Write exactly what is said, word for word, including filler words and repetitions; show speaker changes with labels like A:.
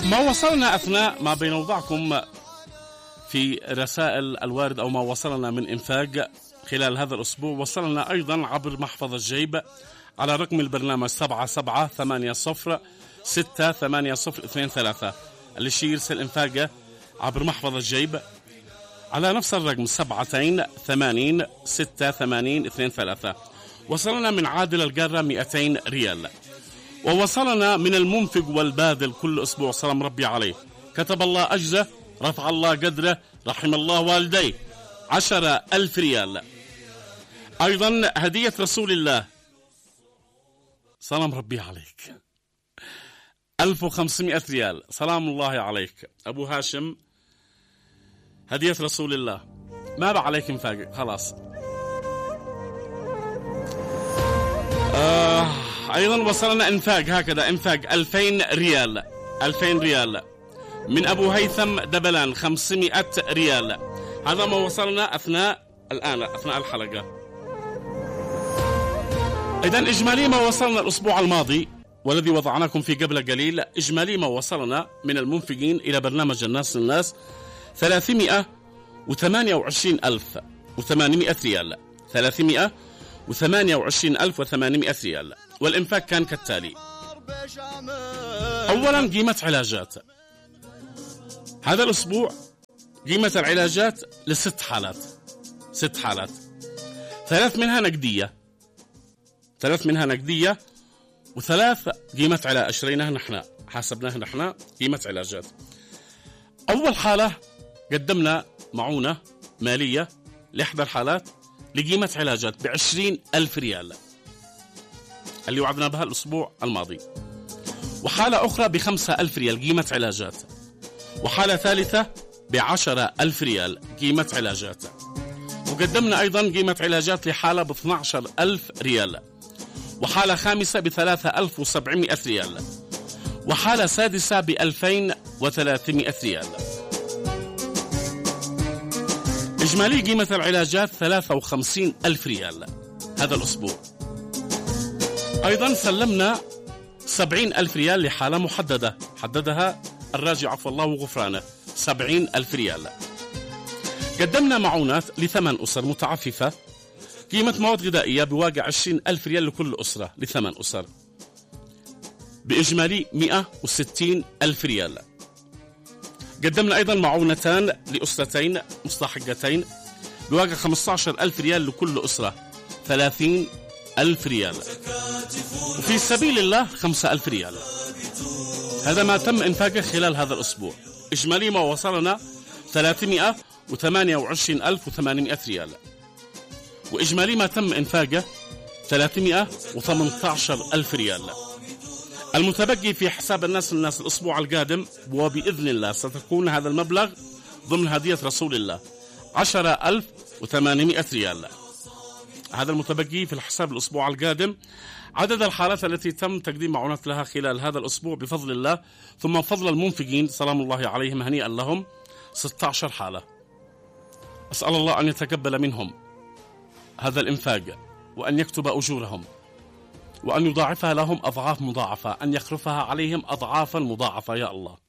A: ما وصلنا أثناء ما بنوضعكم في رسائل الوارد أو ما وصلنا من إنفاق خلال هذا الأسبوع، وصلنا أيضا عبر محفظ الجيب على رقم البرنامج سبعة سبعة ثمانية صفر ستة ثمانية صفر اثنين ثلاثة. اللي شي يرسل إنفاقه عبر محفظ الجيب على نفس الرقم سبعتين ثمانين ستة ثمانين اثنين ثلاثة. وصلنا من عادل القارة مئتين ريال. ووصلنا من المنفق والباذل كل أسبوع سلام ربي عليه، كتب الله أجزه، رفع الله قدره، رحم الله والديه، عشرة ألف ريال. أيضا هدية رسول الله سلام ربي عليك ألف وخمسمائة ريال. سلام الله عليك أبو هاشم، هدية رسول الله ما بقى عليك انفاق خلاص. آه أيضا وصلنا انفاق هكذا، انفاق ألفين ريال، ألفين ريال من أبو هيثم دبلان، خمسمائة ريال. هذا ما وصلنا أثناء الآن أثناء الحلقة. إذن إجمالي ما وصلنا الأسبوع الماضي والذي وضعناكم فيه قبل قليل، إجمالي ما وصلنا من المنفقين إلى برنامج الناس للناس ثلاثمائة وثمانية وعشرين ألف وثمانمائة ريال، ثلاثمائة وثمانية وعشرين ألف وثمانمائة ريال. والإنفاق كان كالتالي: أولا قيمة علاجات هذا الأسبوع، قيمة العلاجات لست حالات، ست حالات، ثلاث منها نقدية، ثلاث منها نقدية وثلاث قيمة علاج أشريناها نحن، حاسبناها نحن قيمة علاجات. أول حالة قدمنا معونة مالية لإحدى الحالات لقيمة علاجات بعشرين ألف ريال اللي وعدنا بها الأسبوع الماضي، وحالة أخرى بخمسة ألف ريال قيمة علاجات، وحالة ثالثة بعشرة ألف ريال قيمة علاجات. وقدمنا أيضا قيمة علاجات لحالة باثنى عشر ألف ريال، وحالة خامسة بثلاثة ألف وسبعمائة ريال، وحالة سادسة بألفين وثلاثمائة ريال. إجمالي قيمة العلاجات ثلاثة وخمسين ألف ريال هذا الأسبوع. أيضا سلمنا سبعين ألف ريال لحالة محددة حددها الراجع عفو الله وغفرانه، سبعين ألف ريال. قدمنا معونات لثمان أسر متعففة، قيمة مواد غذائية بواقع عشرين ألف ريال لكل أسرة لثمان أسر، بإجمالي مئة وستين ألف ريال. قدمنا أيضا معونتان لأسرتين مستحقتين بواقع خمسة عشر ألف ريال لكل أسرة، ثلاثين ألف ريال. وفي سبيل الله خمسة ألف ريال. هذا ما تم إنفاقه خلال هذا الأسبوع. إجمالي ما وصلنا ثلاثمائة وثمانية وعشرين ألف وثمانمائة ريال، وإجمالي ما تم إنفاقه ثلاثمائة وثمانية عشر ألف ريال. المتبقي في حساب الناس للناس الأسبوع القادم وبإذن الله ستكون هذا المبلغ ضمن هدية رسول الله عشرة ألف وثمانمائة ريال. هذا المتبقي في الحساب الأسبوع القادم. عدد الحالات التي تم تقديم معونات لها خلال هذا الأسبوع بفضل الله ثم فضل المنفقين سلام الله عليهم هنيئا لهم ستة عشر حالة. أسأل الله أن يتقبل منهم هذا الإنفاق، وأن يكتب أجورهم، وأن يضاعفها لهم أضعاف مضاعفة، أن يخلفها عليهم أضعافا مضاعفة يا الله.